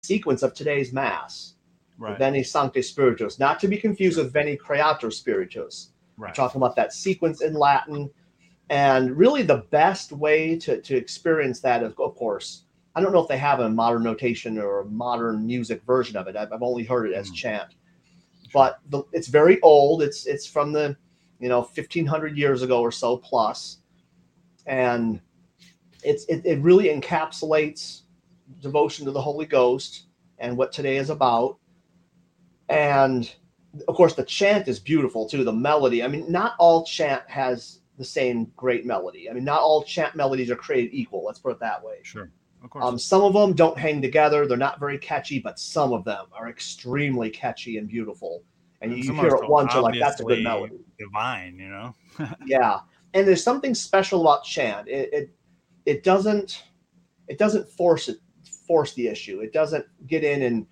sequence of today's Mass, the Right. Veni Sancte Spiritus, not to be confused with Veni Creator Spiritus. We're Right. talking about that sequence in Latin. And really, the best way to experience that is, of course, I don't know if they have a modern notation or a modern music version of it. I've only heard it as Mm. chant, Sure. but it's very old. It's from the 1500 years ago or so plus, and it really encapsulates devotion to the Holy Ghost and what today is about. And of course, the chant is beautiful too. The melody. I mean, not all chant has the same great melody. I mean, not all chant melodies are created equal. Let's put it that way. Sure. Of course. Some of them don't hang together. They're not very catchy, but some of them are extremely catchy and beautiful. And And you some are hear it so once, you're like, that's a good obviously melody. divine, you know? Yeah. And there's something special about chant. It doesn't force the issue. It doesn't get in and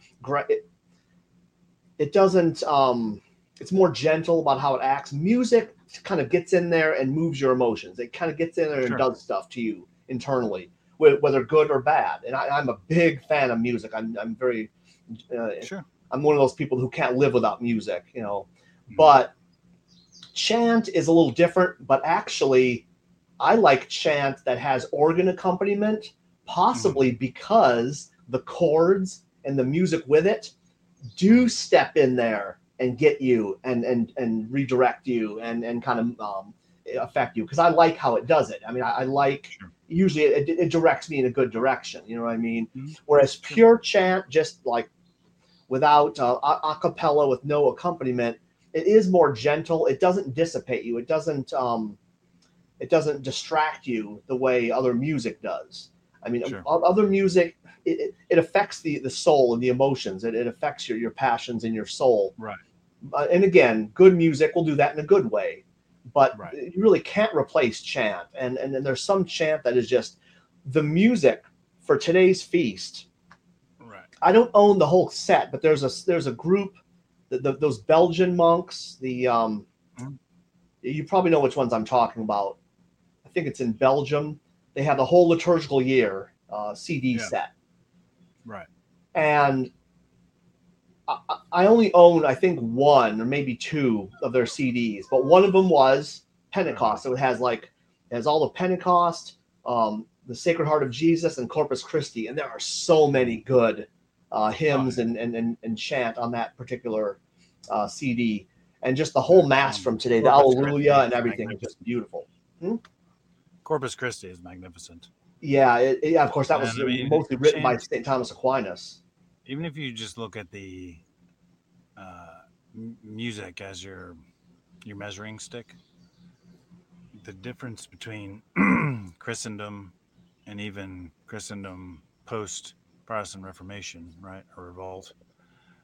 it doesn't it's more gentle about how it acts. Music kind of gets in there and moves your emotions. It kind of gets in there and Sure. does stuff to you internally, whether good or bad. And I'm a big fan of music. I'm very uh, Sure. I'm one of those people who can't live without music, Mm. but chant is a little different. But actually, I like chant that has organ accompaniment, Mhm. possibly because the chords and the music with it do Mhm. step in there and get you and redirect you and kind of affect you, because I like how it does it. I mean, I like, Sure. usually it directs me in a good direction. You know what I mean? Mhm. Whereas Sure. pure chant, just like without a cappella with no accompaniment, it is more gentle. It doesn't dissipate you. It doesn't distract you the way other music does. I mean, Sure. other music, it affects the soul and the emotions. It affects your passions and your soul. Right. And again, good music will do that in a good way. But Right. you really can't replace chant. And then there's some chant that is just the music for today's feast. Right. I don't own the whole set, but there's a group, those Belgian monks. Mhm. You probably know which ones I'm talking about. I think it's in Belgium. They have the whole liturgical year CD Yeah. set, Right. and I only own, I think, one or maybe two of their CDs, but one of them was Uh-huh. Pentecost. So it has all the Pentecost, the Sacred Heart of Jesus, and Corpus Christi, and there are so many Mhm. good Oh, hymns yeah. and chant on that particular CD, and just the Yeah. whole mass from today, the Corpus Christi Alleluia and is everything is just magnificent. beautiful. Hmm? Corpus Christi is magnificent. Yeah, yeah. Of course, that And was I mean, mostly written by chant, Saint Thomas Aquinas. even if you just look at the music as your measuring stick, the difference between Christendom and even Christendom post Protestant Reformation, right, or revolt,